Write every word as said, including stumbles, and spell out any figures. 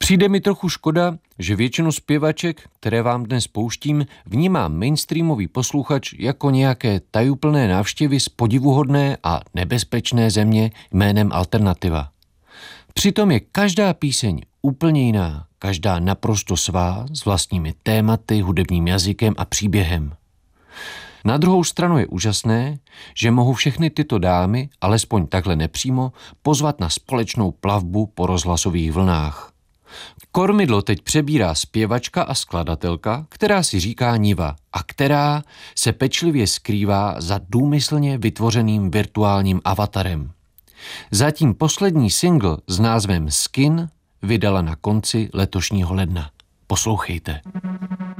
Přijde mi trochu škoda, že většinu zpěvaček, které vám dnes pouštím, vnímá mainstreamový posluchač jako nějaké tajuplné návštěvy z podivuhodné a nebezpečné země jménem alternativa. Přitom je každá píseň úplně jiná, každá naprosto svá, s vlastními tématy, hudebním jazykem a příběhem. Na druhou stranu je úžasné, že mohu všechny tyto dámy, alespoň takhle nepřímo, pozvat na společnou plavbu po rozhlasových vlnách. Kormidlo teď přebírá zpěvačka a skladatelka, která si říká Niva a která se pečlivě skrývá za důmyslně vytvořeným virtuálním avatarem. Zatím poslední single s názvem Skin vydala na konci letošního ledna. Poslouchejte.